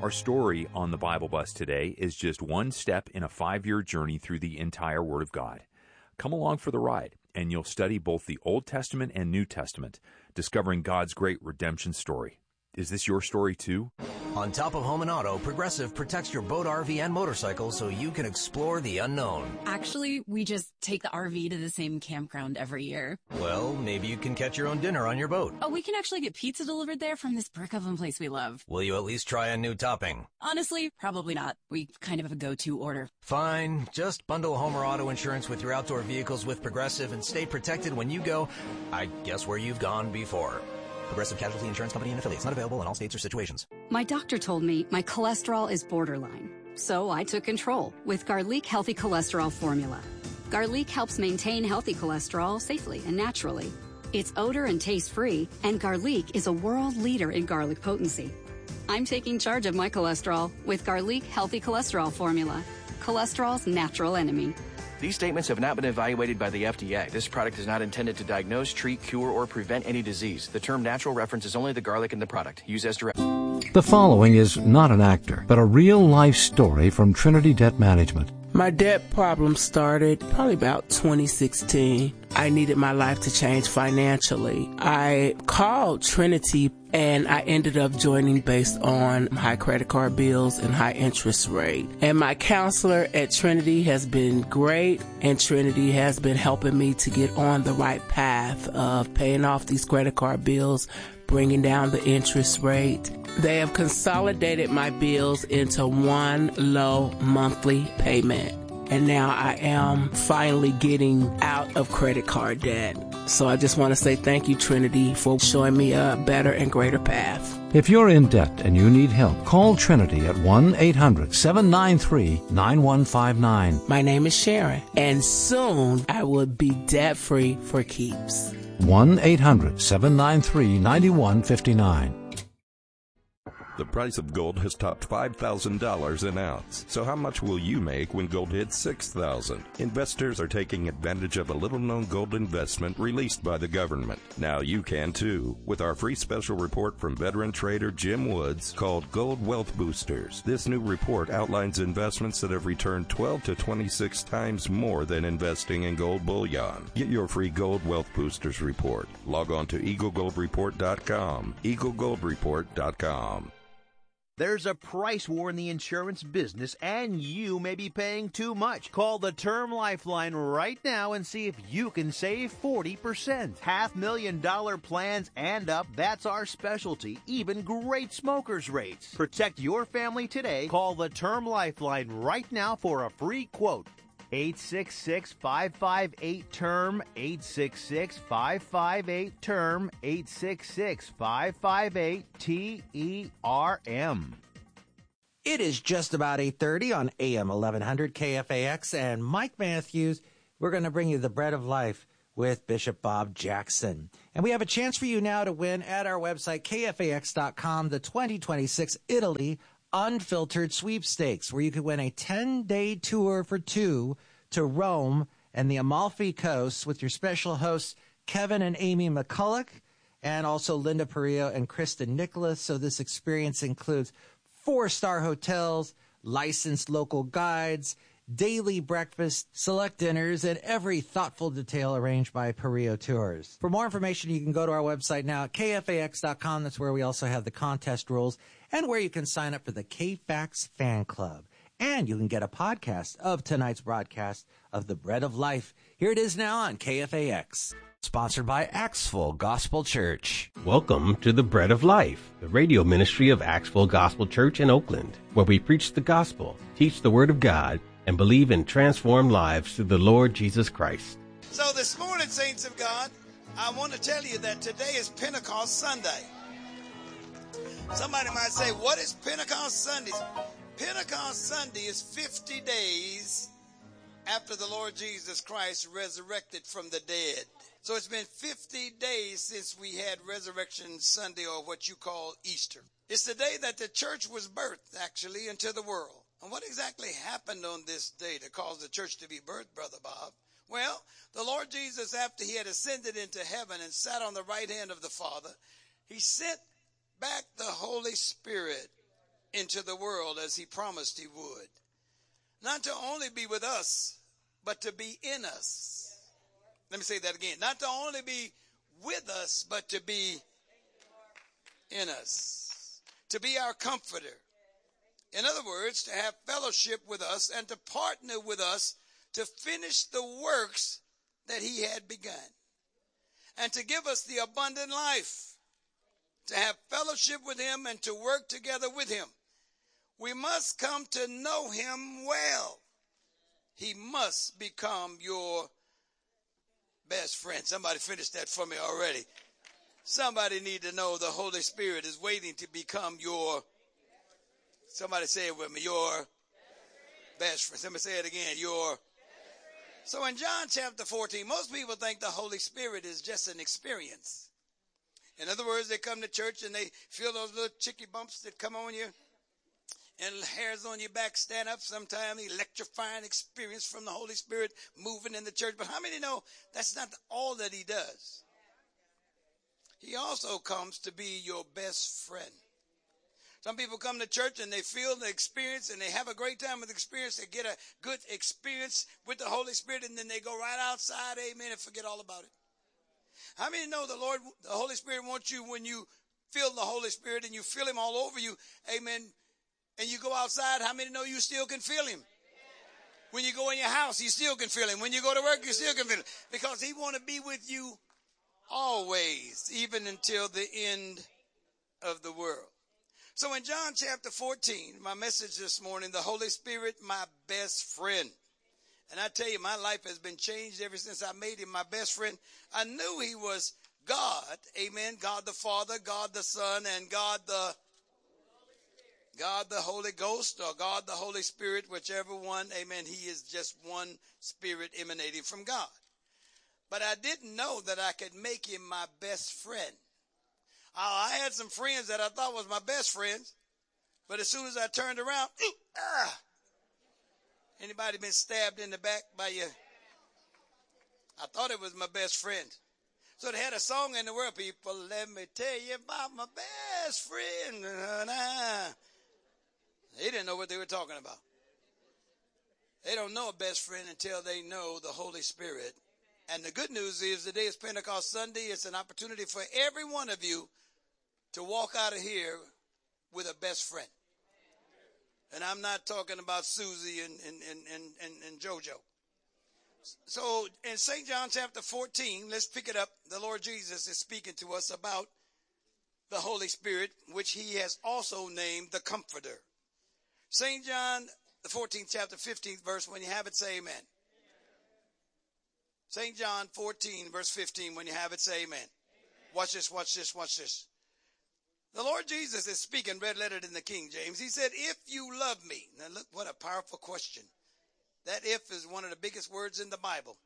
Our story on the Bible Bus today is just one step in a 5-year journey through the entire Word of God. Come along for the ride, and you'll study both the Old Testament and New Testament, discovering God's great redemption story. Is this your story too? On top of home and auto, Progressive protects your boat, RV, and motorcycle so you can explore the unknown. Actually, we just take the RV to the same campground every year. Well, maybe you can catch your own dinner on your boat. Oh, we can actually get pizza delivered there from this brick oven place we love. Will you at least try a new topping? Honestly, probably not. We kind of have a go-to order. Fine. Just bundle home or auto insurance with your outdoor vehicles with Progressive and stay protected when you go, I guess, where you've gone before. Progressive Casualty Insurance Company and affiliates. Not available in all states or situations. My doctor told me my cholesterol is borderline, so I took control with Garlic Healthy Cholesterol Formula. Garlic helps maintain healthy cholesterol safely and naturally. It's odor and taste-free, and Garlic is a world leader in garlic potency. I'm taking charge of my cholesterol with Garlic Healthy Cholesterol Formula, cholesterol's natural enemy. These statements have not been evaluated by the FDA. This product is not intended to diagnose, treat, cure, or prevent any disease. The term natural references only the garlic in the product. Use as directed. The following is not an actor, but a real-life story from Trinity Debt Management. My debt problem started probably about 2016. I needed my life to change financially. I called Trinity and I ended up joining based on high credit card bills and high interest rate. And my counselor at Trinity has been great, and Trinity has been helping me to get on the right path of paying off these credit card bills, bringing down the interest rate. They have consolidated my bills into one low monthly payment. And now I am finally getting out of credit card debt. So I just want to say thank you, Trinity, for showing me a better and greater path. If you're in debt and you need help, call Trinity at 1-800-793-9159. My name is Sharon, and soon I will be debt-free for keeps. 1-800-793-9159. The price of gold has topped $5,000 an ounce. So how much will you make when gold hits $6,000? Investors are taking advantage of a little-known gold investment released by the government. Now you can too, with our free special report from veteran trader Jim Woods called Gold Wealth Boosters. This new report outlines investments that have returned 12 to 26 times more than investing in gold bullion. Get your free Gold Wealth Boosters report. Log on to EagleGoldReport.com. EagleGoldReport.com. There's a price war in the insurance business, and you may be paying too much. Call the Term Lifeline right now and see if you can save 40%. $500,000 plans and up, that's our specialty. Even great smokers' rates. Protect your family today. Call the Term Lifeline right now for a free quote. 866-558-TERM, 866-558-TERM, 866-558-TERM. It is just about 8:30 on AM 1100 KFAX, and Mike Matthews, we're going to bring you the Bread of Life with Bishop Bob Jackson. And we have a chance for you now to win at our website, KFAX.com, the 2026 Italy Unfiltered Sweepstakes, where you could win a 10-day tour for two to Rome and the Amalfi Coast with your special hosts, Kevin and Amy McCulloch, and also Linda Perillo and Kristen Nicholas. So this experience includes 4-star hotels, licensed local guides, daily breakfast, select dinners, and every thoughtful detail arranged by Perillo Tours. For more information, you can go to our website now at KFAX.com. That's where we also have the contest rules and where you can sign up for the KFAX Fan Club. And you can get a podcast of tonight's broadcast of The Bread of Life. Here it is now on KFAX. Sponsored by Axville Gospel Church. Welcome to The Bread of Life, the radio ministry of Axville Gospel Church in Oakland, where we preach the gospel, teach the Word of God, and believe in transformed lives through the Lord Jesus Christ. So this morning, saints of God, I want to tell you that today is Pentecost Sunday. Somebody might say, what is Pentecost Sunday? Pentecost Sunday is 50 days after the Lord Jesus Christ resurrected from the dead. So it's been 50 days since we had Resurrection Sunday, or what you call Easter. It's the day that the church was birthed, actually, into the world. And what exactly happened on this day to cause the church to be birthed, Brother Bob? Well, the Lord Jesus, after he had ascended into heaven and sat on the right hand of the Father, he sent back the Holy Spirit into the world as he promised he would. Not to only be with us, but to be in us. Let me say that again. Not to only be with us, but to be in us. To be our comforter. In other words, to have fellowship with us and to partner with us to finish the works that he had begun. And to give us the abundant life. To have fellowship with him and to work together with him. We must come to know him well. He must become your best friend. Somebody finished that for me already. Somebody need to know the Holy Spirit is waiting to become your, somebody say it with me, your best friend. Somebody say it again, your. So in John chapter 14, most people think the Holy Spirit is just an experience. In other words, they come to church and they feel those little chicky bumps that come on you. And hairs on your back stand up. Sometimes electrifying experience from the Holy Spirit moving in the church. But how many know that's not all that he does? He also comes to be your best friend. Some people come to church and they feel the experience and they have a great time with the experience. They get a good experience with the Holy Spirit and then they go right outside, amen, and forget all about it. How many know the Holy Spirit wants you when you feel the Holy Spirit and you feel him all over you, amen, and you go outside, how many know you still can feel him? When you go in your house, you still can feel him. When you go to work, you still can feel him. Because he want to be with you always, even until the end of the world. So in John chapter 14, my message this morning, the Holy Spirit, my best friend. And I tell you, my life has been changed ever since I made him my best friend. I knew he was God, amen, God the Father, God the Son, and God the Holy Ghost, or God the Holy Spirit, whichever one, amen, he is just one spirit emanating from God. But I didn't know that I could make him my best friend. I had some friends that I thought was my best friends, but as soon as I turned around, anybody been stabbed in the back by you? I thought it was my best friend. So they had a song in the world, people, let me tell you about my best friend. They didn't know what they were talking about. They don't know a best friend until they know the Holy Spirit. And the good news is today is Pentecost Sunday. It's an opportunity for every one of you to walk out of here with a best friend. And I'm not talking about Susie and JoJo. So in St. John chapter 14, let's pick it up. The Lord Jesus is speaking to us about the Holy Spirit, which he has also named the Comforter. St. John, the 14th chapter, 15th verse. When you have it, say amen. St. John 14, verse 15. When you have it, say amen. Watch this, watch this, watch this. The Lord Jesus is speaking, red lettered in the King James. He said, if you love me. Now look, what a powerful question. That if is one of the biggest words in the Bible.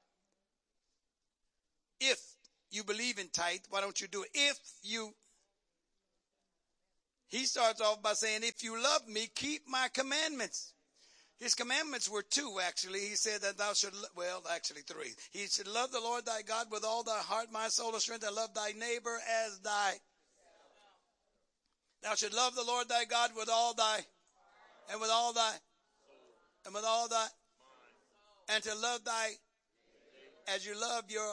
If you believe in tithe, why don't you do it? He starts off by saying, if you love me, keep my commandments. His commandments were two, actually. He said that thou should, well, actually three. He should love the Lord thy God with all thy heart, mind, soul, and strength, and love thy neighbor as thy. Thou should love the Lord thy God with all thy, and with all thy, and with all thy, and to love thy, as you love your,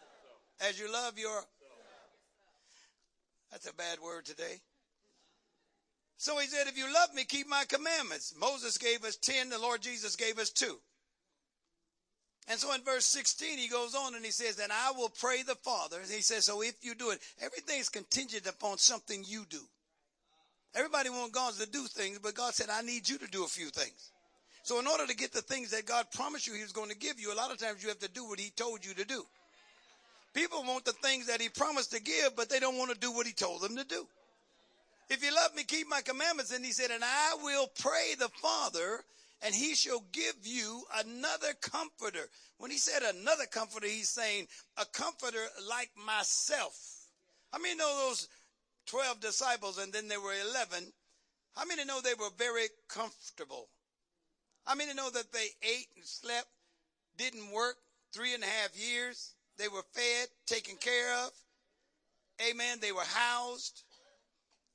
that's a bad word today. So he said, if you love me, keep my commandments. Moses gave us 10, the Lord Jesus gave us 2. And so in verse 16, he goes on and he says, and I will pray the Father. And he says, so if you do it, everything's contingent upon something you do. Everybody wants God to do things, but God said, I need you to do a few things. So in order to get the things that God promised you he was going to give you, a lot of times you have to do what he told you to do. People want the things that he promised to give, but they don't want to do what he told them to do. If you love me, keep my commandments. And he said, and I will pray the Father, and he shall give you another comforter. When he said another comforter, he's saying a comforter like myself. How many know those 12 disciples and then there were 11? How many know they were very comfortable? How many know that they ate and slept, didn't work 3.5 years? They were fed, taken care of. Amen. They were housed.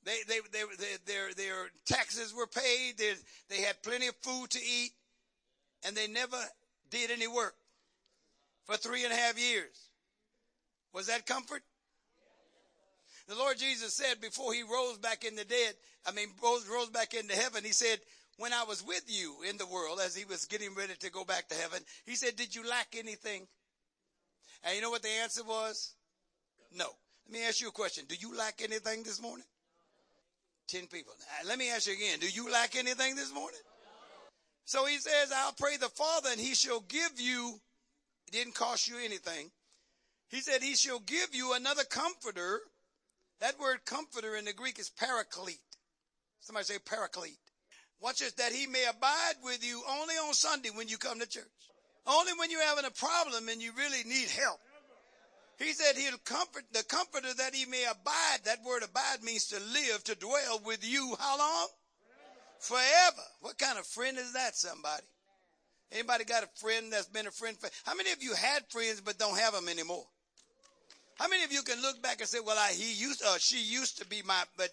Their taxes were paid. They had plenty of food to eat, and they never did any work for 3.5 years. Was that comfort? The Lord Jesus said before he rose back rose back into heaven, he said, when I was with you in the world, as he was getting ready to go back to heaven, he said, did you lack anything? And you know what the answer was? No. Let me ask you a question. Do you lack anything this morning? 10 people. Now, let me ask you again. Do you lack anything this morning? So he says, I'll pray the Father and he shall give you, it didn't cost you anything. He said he shall give you another comforter. That word comforter in the Greek is paraclete. Somebody say paraclete. Watch this, that he may abide with you only on Sunday when you come to church. Only when you're having a problem and you really need help. He said he'll comfort the comforter that he may abide. That word abide means to live, to dwell with you. How long? Forever. What kind of friend is that, somebody? Anybody got a friend that's been a friend? How many of you had friends but don't have them anymore? How many of you can look back and say, well, she used to be my, but.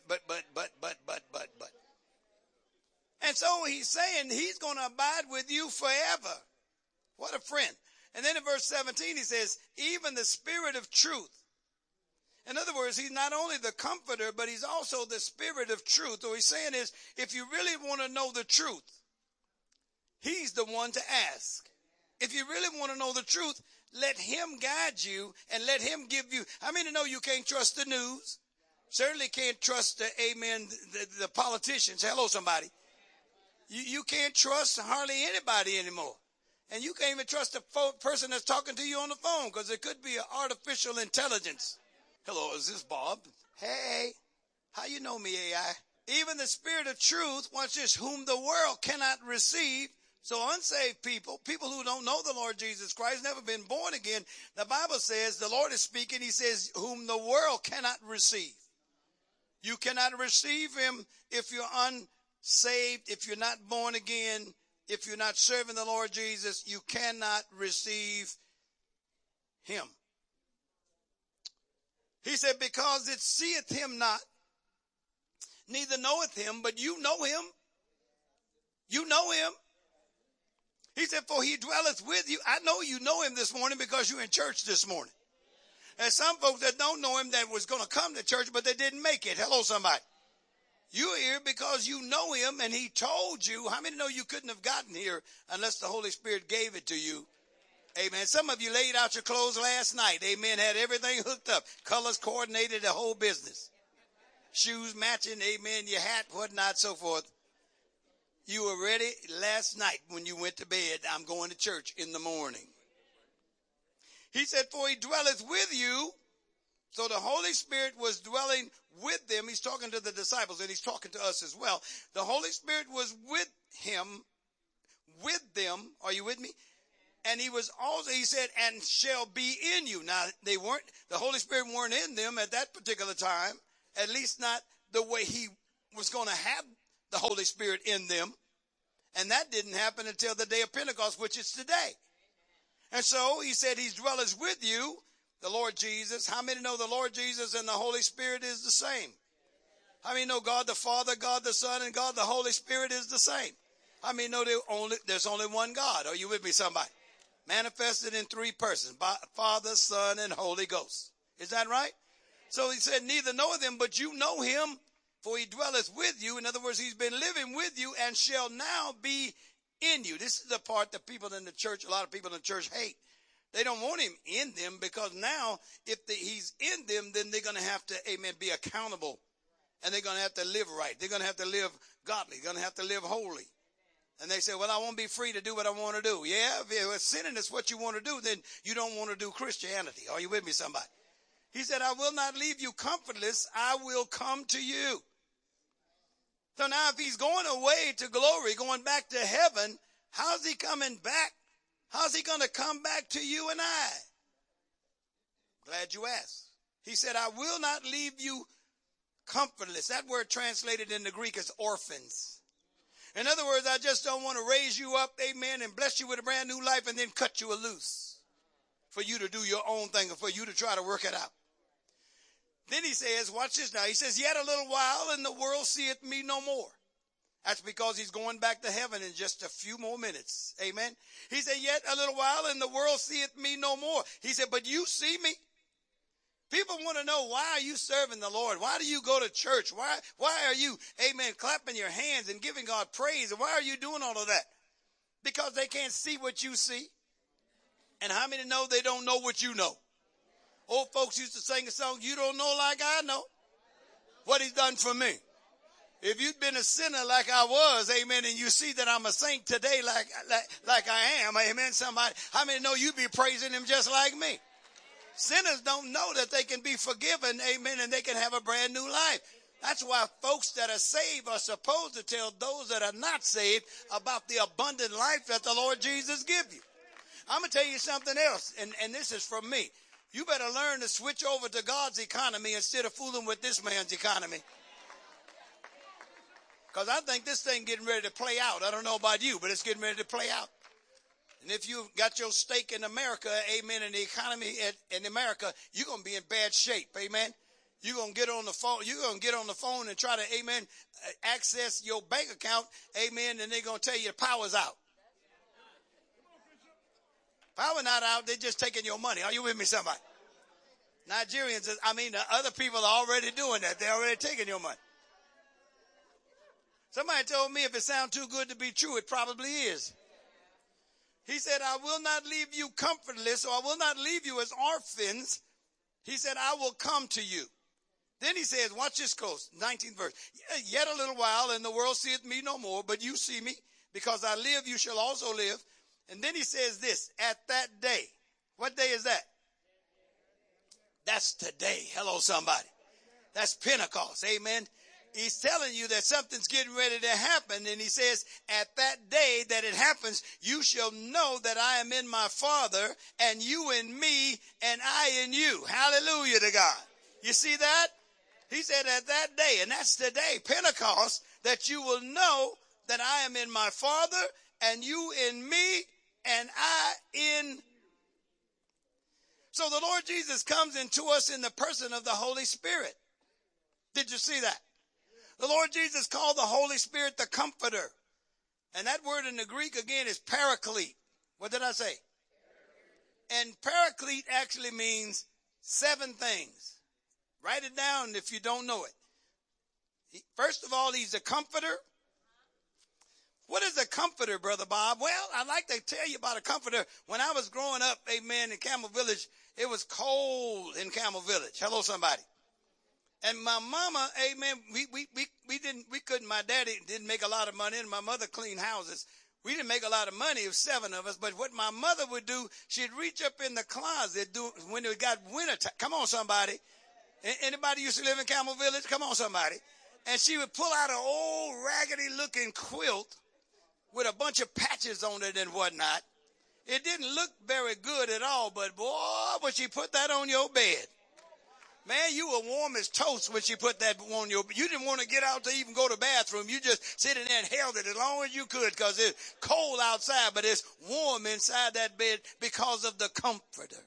And so he's saying he's going to abide with you forever. What a friend. And then in verse 17, he says, even the Spirit of truth. In other words, he's not only the comforter, but he's also the Spirit of truth. What he's saying is, if you really want to know the truth, he's the one to ask. If you really want to know the truth, let him guide you and let him give you. How many know you can't trust the news? Certainly can't trust the politicians. Hello, somebody. You can't trust hardly anybody anymore. And you can't even trust the person that's talking to you on the phone because it could be an artificial intelligence. Hello, is this Bob? Hey, how you know me, AI? Even the Spirit of truth, watch this, whom the world cannot receive. So unsaved people who don't know the Lord Jesus Christ, never been born again, the Bible says, the Lord is speaking, he says, whom the world cannot receive. You cannot receive him if you're unsaved, if you're not born again, if you're not serving the Lord Jesus, you cannot receive him. He said, because it seeth him not, neither knoweth him, but you know him. You know him. He said, for he dwelleth with you. I know you know him this morning because you're in church this morning. And some folks that don't know him that was going to come to church, but they didn't make it. Hello, somebody. You're here because you know him and he told you. How many know you couldn't have gotten here unless the Holy Spirit gave it to you? Amen. Some of you laid out your clothes last night. Amen. Had everything hooked up. Colors coordinated, the whole business. Shoes matching. Amen. Your hat, whatnot, so forth. You were ready last night when you went to bed. I'm going to church in the morning. He said, for he dwelleth with you. So the Holy Spirit was dwelling with them. He's talking to the disciples and he's talking to us as well. The Holy Spirit was with him, with them. Are you with me? And he was also, he said, and shall be in you. Now, the Holy Spirit weren't in them at that particular time, at least not the way he was going to have the Holy Spirit in them. And that didn't happen until the day of Pentecost, which is today. And so he said, he dwelleth with you, the Lord Jesus. How many know the Lord Jesus and the Holy Spirit is the same? How many know God the Father, God the Son, and God the Holy Spirit is the same? How many know there's only one God? Are you with me, somebody? Manifested in three persons, Father, Son, and Holy Ghost. Is that right? So he said, neither knoweth him, but you know him, for he dwelleth with you. In other words, he's been living with you and shall now be in you. This is the part that people in the church, a lot of people in the church hate. They don't want him in them because now if he's in them, then they're going to have to, amen, be accountable. And they're going to have to live right. They're going to have to live godly. They're going to have to live holy. And they say, well, I won't be free to do what I want to do. Yeah, if sinning is what you want to do, then you don't want to do Christianity. Are you with me, somebody? He said, I will not leave you comfortless. I will come to you. So now if he's going away to glory, going back to heaven, how's he coming back? How's he going to come back to you and I? Glad you asked. He said, I will not leave you comfortless. That word translated in the Greek is orphans. In other words, I just don't want to raise you up, amen, and bless you with a brand new life and then cut you loose for you to do your own thing or for you to try to work it out. Then he says, watch this now. He says, yet a little while and the world seeth me no more. That's because he's going back to heaven in just a few more minutes. Amen. He said, yet a little while and the world seeth me no more. He said, but you see me. People want to know, why are you serving the Lord? Why do you go to church? Why are you, amen, clapping your hands and giving God praise? And why are you doing all of that? Because they can't see what you see. And how many know they don't know what you know? Old folks used to sing a song, you don't know like I know what he's done for me. If you'd been a sinner like I was, amen, and you see that I'm a saint today like I am, amen, somebody, how many know you'd be praising him just like me? Sinners don't know that they can be forgiven, amen, and they can have a brand new life. That's why folks that are saved are supposed to tell those that are not saved about the abundant life that the Lord Jesus gives you. I'm going to tell you something else, and this is from me. You better learn to switch over to God's economy instead of fooling with this man's economy. Because I think this thing getting ready to play out. I don't know about you, but it's getting ready to play out. And if you got your stake in America, amen, in the economy in America, you're going to be in bad shape, amen. You're going to get on the phone. You're going to get on the phone and try to, amen, access your bank account, amen, and they're going to tell you the power's out. Power not out, they're just taking your money. Are you with me, somebody? Nigerians, other people are already doing that. They're already taking your money. Somebody told me if it sounds too good to be true, it probably is. He said, I will not leave you comfortless, or I will not leave you as orphans. He said, I will come to you. Then he says, watch this close, 19th verse. Yet a little while, and the world seeth me no more, but you see me. Because I live, you shall also live. And then he says this, at that day. What day is that? That's today. Hello, somebody. That's Pentecost. Amen. He's telling you that something's getting ready to happen. And he says, at that day that it happens, you shall know that I am in my Father, and you in me, and I in you. Hallelujah to God. You see that? He said at that day, and that's today, Pentecost, that you will know that I am in my Father, and you in me, and I in. So the Lord Jesus comes into us in the person of the Holy Spirit. Did you see that? The Lord Jesus called the Holy Spirit the Comforter. And that word in the Greek again is paraclete. What did I say? And paraclete actually means 7 things. Write it down if you don't know it. First of all, he's a comforter. What is a comforter, Brother Bob? Well, I'd like to tell you about a comforter. When I was growing up, amen, in Camel Village, it was cold in Camel Village. Hello, somebody. And my mama, amen, my daddy didn't make a lot of money, and my mother cleaned houses. We didn't make a lot of money. It was 7 of us. But what my mother would do, she'd reach up in the closet when it got winter time. Come on, somebody. Anybody used to live in Camel Village? Come on, somebody. And she would pull out an old raggedy-looking quilt with a bunch of patches on it and whatnot. It didn't look very good at all, but boy, when she put that on your bed. Man, you were warm as toast when she put that on your bed. You didn't want to get out to even go to the bathroom. You just sit in there and held it as long as you could because it's cold outside, but it's warm inside that bed because of the comforter.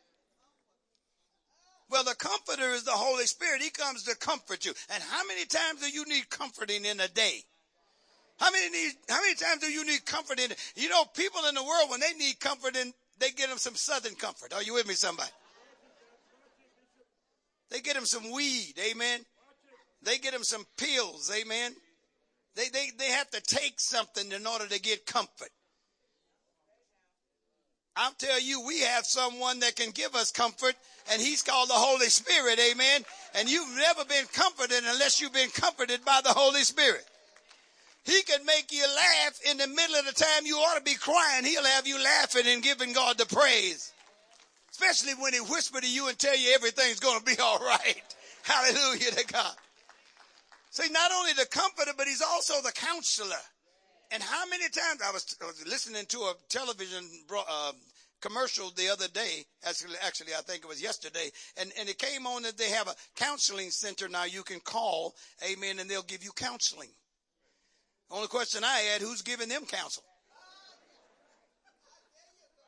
Well, the comforter is the Holy Spirit. He comes to comfort you. And how many times do you need comforting in a day? How many times do you need comfort in? You know, people in the world, when they need comfort, they get them some Southern comfort. Are you with me, somebody? They get them some weed, amen. They get them some pills, amen. They have to take something in order to get comfort. I'll tell you, we have someone that can give us comfort, and he's called the Holy Spirit, amen. And you've never been comforted unless you've been comforted by the Holy Spirit. He can make you laugh in the middle of the time you ought to be crying. He'll have you laughing and giving God the praise. Especially when he whisper to you and tell you everything's going to be all right. Hallelujah to God. See, not only the comforter, but he's also the counselor. And how many times I was listening to a television commercial the other day. Actually, I think it was yesterday. And it came on that they have a counseling center now you can call, amen, and they'll give you counseling. Only question I had, who's giving them counsel?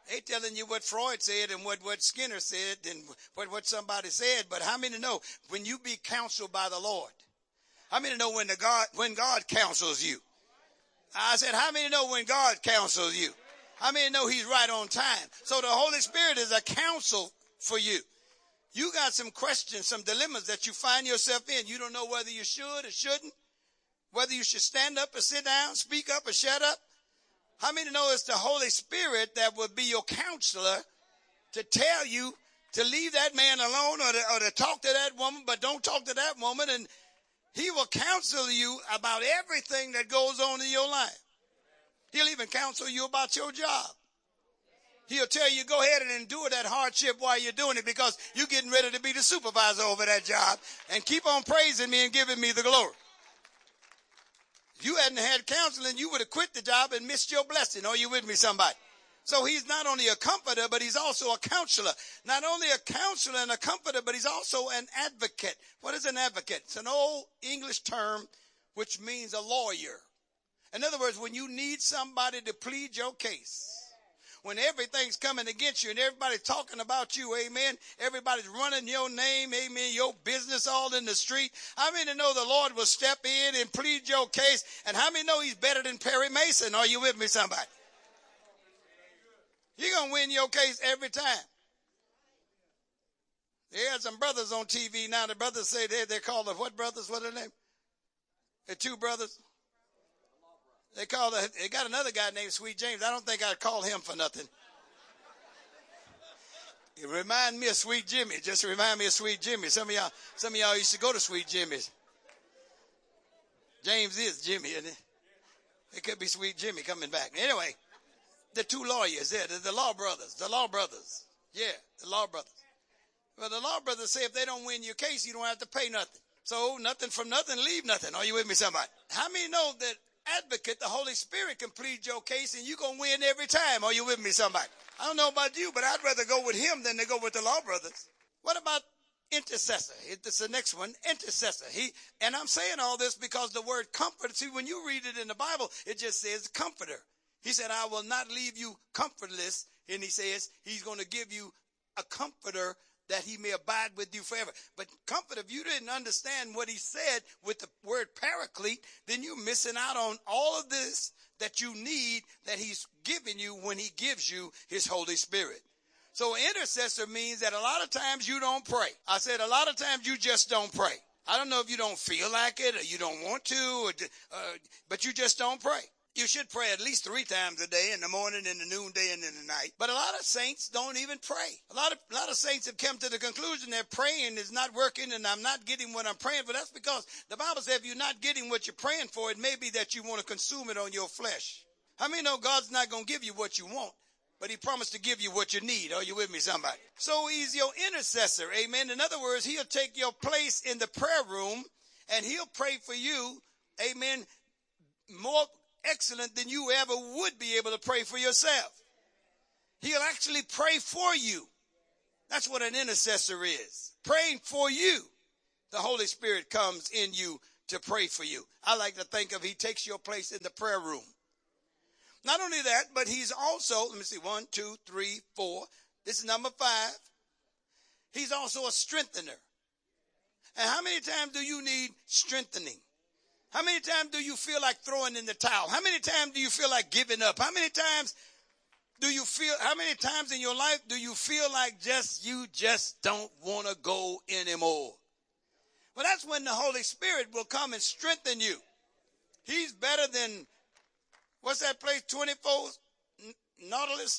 They telling you what Freud said and what Skinner said and what somebody said. But how many know when you be counseled by the Lord? How many know when God counsels you? I said, how many know when God counsels you? How many know he's right on time? So the Holy Spirit is a counsel for you. You got some questions, some dilemmas that you find yourself in. You don't know whether you should or shouldn't, whether you should stand up or sit down, speak up or shut up. How many know it's the Holy Spirit that will be your counselor to tell you to leave that man alone or to talk to that woman, but don't talk to that woman, and he will counsel you about everything that goes on in your life. He'll even counsel you about your job. He'll tell you, go ahead and endure that hardship while you're doing it because you're getting ready to be the supervisor over that job, and keep on praising me and giving me the glory. If you hadn't had counseling, you would have quit the job and missed your blessing. Are you with me, somebody? So he's not only a comforter, but he's also a counselor. Not only a counselor and a comforter, but he's also an advocate. What is an advocate? It's an old English term which means a lawyer. In other words, when you need somebody to plead your case, when everything's coming against you and everybody's talking about you, amen, everybody's running your name, amen, your business all in the street, how many know the Lord will step in and plead your case? And how many know he's better than Perry Mason? Are you with me, somebody? You're going to win your case every time. They had some brothers on TV now. The brothers say they're called the what brothers? What are their name? The two brothers. They got another guy named Sweet James. I don't think I'd call him for nothing. It remind me of Sweet Jimmy. Just remind me of Sweet Jimmy. Some of y'all used to go to Sweet Jimmy's. James is Jimmy, isn't it? It could be Sweet Jimmy coming back. Anyway, the two lawyers there, the law brothers. The law brothers. Yeah, the law brothers. Well, the law brothers say if they don't win your case, you don't have to pay nothing. So nothing from nothing, leave nothing. Are you with me, somebody? How many know that advocate, the Holy Spirit, can plead your case and you're going to win every time? Are you with me, somebody? I don't know about you, but I'd rather go with him than to go with the law brothers. What about intercessor? It's the next one, intercessor. And I'm saying all this because the word comfort, see, when you read it in the Bible, it just says comforter. He said, I will not leave you comfortless. And he says he's going to give you a comforter that he may abide with you forever. But comfort, if you didn't understand what he said with the word paraclete, then you're missing out on all of this that you need that he's giving you when he gives you his Holy Spirit. So intercessor means that a lot of times you don't pray. I said a lot of times you just don't pray. I don't know if you don't feel like it or you don't want to, but you just don't pray. You should pray at least 3 times a day, in the morning, in the noonday, and in the night. But a lot of saints don't even pray. A lot of saints have come to the conclusion that praying is not working and I'm not getting what I'm praying for. That's because the Bible says if you're not getting what you're praying for, it may be that you want to consume it on your flesh. How many know God's not going to give you what you want, but he promised to give you what you need? Are you with me, somebody? So he's your intercessor, amen. In other words, he'll take your place in the prayer room and he'll pray for you, amen, more excellent than you ever would be able to pray for yourself. He'll actually pray for you. That's what an intercessor is. Praying for you. The Holy Spirit comes in you to pray for you. I like to think of he takes your place in the prayer room. Not only that, but he's also, let me see, 1, 2, 3, 4. This is number 5. He's also a strengthener. And how many times do you need strengthening? How many times do you feel like throwing in the towel? How many times do you feel like giving up? How many times in your life do you feel like you just don't want to go anymore? Well, that's when the Holy Spirit will come and strengthen you. He's better than, what's that place, 24, Nautilus,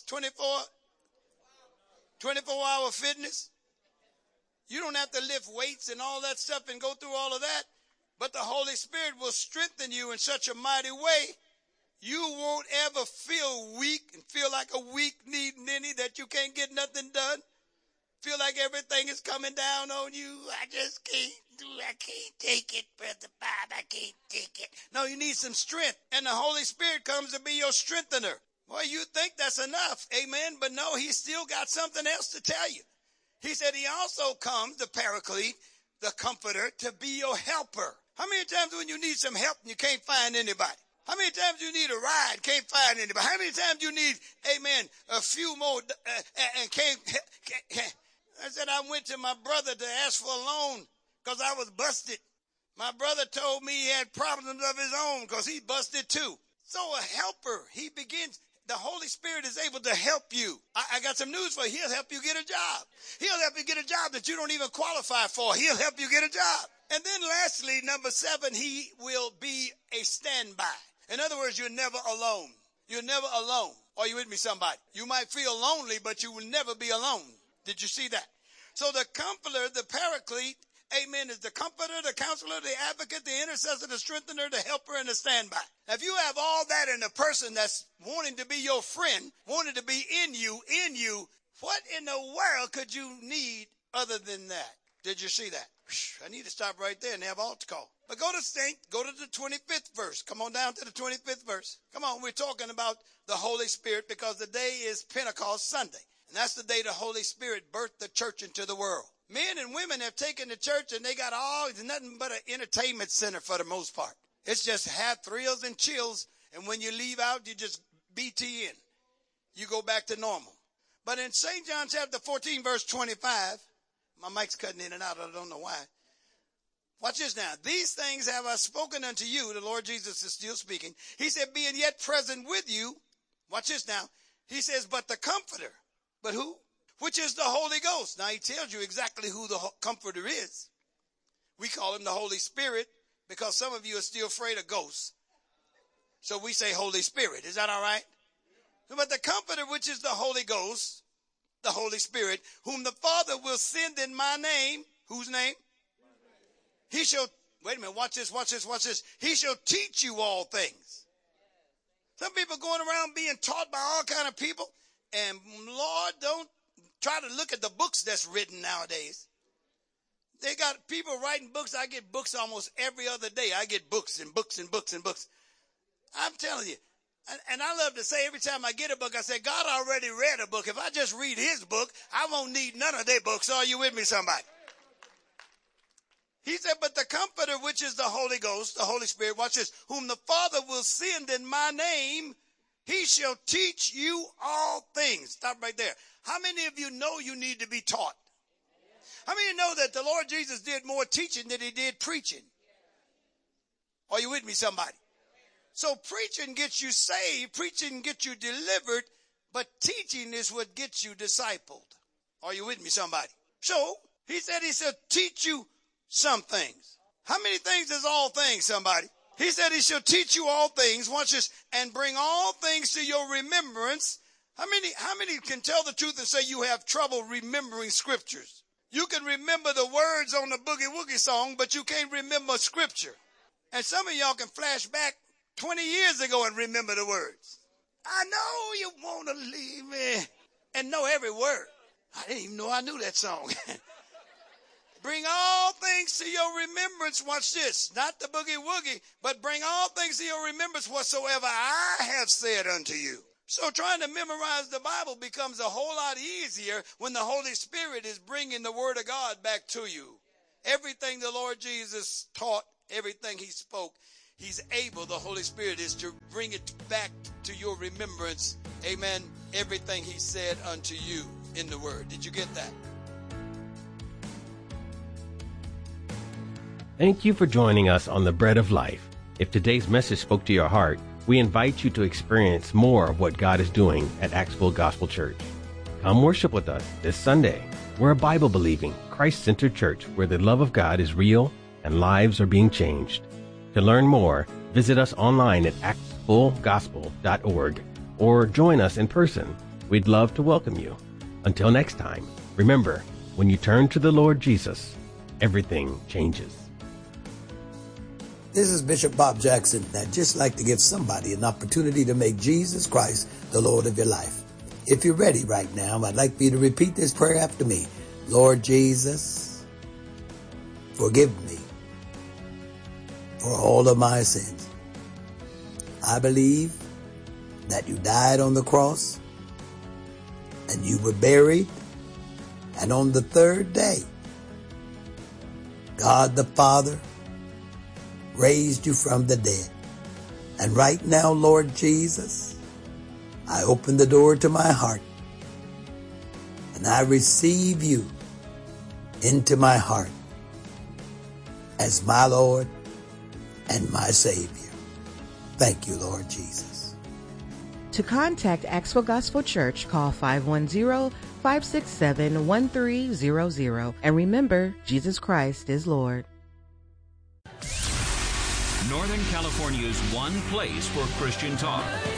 24-hour fitness? You don't have to lift weights and all that stuff and go through all of that. But the Holy Spirit will strengthen you in such a mighty way, you won't ever feel weak and feel like a weak needing any, that you can't get nothing done. Feel like everything is coming down on you. I can't take it, Brother Bob. I can't take it. No, you need some strength. And the Holy Spirit comes to be your strengthener. Well, you think that's enough, amen? But no, he's still got something else to tell you. He said he also comes, the paraclete, the comforter, to be your helper. How many times when you need some help and you can't find anybody? How many times you need a ride, can't find anybody? How many times you need, amen, a few more and can't. I said I went to my brother to ask for a loan because I was busted. My brother told me he had problems of his own because he busted too. So a helper, the Holy Spirit is able to help you. I got some news for you. He'll help you get a job. He'll help you get a job that you don't even qualify for. He'll help you get a job. And then lastly, number 7, he will be a standby. In other words, you're never alone. You're never alone. Are you with me, somebody? You might feel lonely, but you will never be alone. Did you see that? So the comforter, the paraclete, amen, is the comforter, the counselor, the advocate, the intercessor, the strengthener, the helper, and the standby. Now, if you have all that in a person that's wanting to be your friend, wanting to be in you, what in the world could you need other than that? Did you see that? I need to stop right there and have altar call. But go to the 25th verse. Come on down to the 25th verse. Come on, we're talking about the Holy Spirit because the day is Pentecost Sunday. And that's the day the Holy Spirit birthed the church into the world. Men and women have taken the church and they got it's nothing but an entertainment center for the most part. It's just have thrills and chills. And when you leave out, you just BT in. You go back to normal. But in St. John chapter 14, verse 25, my mic's cutting in and out. I don't know why. Watch this now. These things have I spoken unto you. The Lord Jesus is still speaking. He said, being yet present with you. Watch this now. He says, but the Comforter. But who? Which is the Holy Ghost. Now he tells you exactly who the Comforter is. We call him the Holy Spirit because some of you are still afraid of ghosts. So we say Holy Spirit. Is that all right? But the Comforter, which is the Holy Ghost, the Holy Spirit, whom the Father will send in my name. Whose name? He shall, wait a minute, watch this. He shall teach you all things. Some people going around being taught by all kind of people. And Lord, don't try to look at the books that's written nowadays. They got people writing books. I get books almost every other day. I get books and books and books and books. I'm telling you. And I love to say every time I get a book, I say, God already read a book. If I just read his book, I won't need none of their books. Are you with me, somebody? He said, but the Comforter, which is the Holy Ghost, the Holy Spirit, watch this, whom the Father will send in my name, he shall teach you all things. Stop right there. How many of you know you need to be taught? How many of you know that the Lord Jesus did more teaching than he did preaching? Are you with me, somebody? So preaching gets you saved, preaching gets you delivered, but teaching is what gets you discipled. Are you with me, somebody? So he said he shall teach you some things. How many things is all things, somebody? He said he shall teach you all things, watch this, and bring all things to your remembrance. How many can tell the truth and say you have trouble remembering scriptures? You can remember the words on the Boogie Woogie song, but you can't remember scripture. And some of y'all can flash back 20 years ago and remember the words. I know you want to leave me and know every word. I didn't even know I knew that song. Bring all things to your remembrance. Watch this. Not the boogie woogie, but bring all things to your remembrance whatsoever I have said unto you. So trying to memorize the Bible becomes a whole lot easier when the Holy Spirit is bringing the Word of God back to you. Everything the Lord Jesus taught, everything he spoke, he's able, the Holy Spirit is to bring it back to your remembrance. Amen. Everything he said unto you in the Word. Did you get that? Thank you for joining us on The Bread of Life. If today's message spoke to your heart, we invite you to experience more of what God is doing at Axville Gospel Church. Come worship with us this Sunday. We're a Bible-believing, Christ-centered church where the love of God is real and lives are being changed. To learn more, visit us online at axvillegospel.org or join us in person. We'd love to welcome you. Until next time, remember, when you turn to the Lord Jesus, everything changes. This is Bishop Bob Jackson. I'd just like to give somebody an opportunity to make Jesus Christ the Lord of your life. If you're ready right now, I'd like for you to repeat this prayer after me. Lord Jesus, forgive me for all of my sins. I believe that you died on the cross and you were buried, and on the third day, God the Father raised you from the dead. And right now, Lord Jesus, I open the door to my heart and I receive you into my heart as my Lord and my Savior. Thank you, Lord Jesus. To contact Axwell Gospel Church, call 510-567-1300. And remember, Jesus Christ is Lord. Northern California's one place for Christian talk.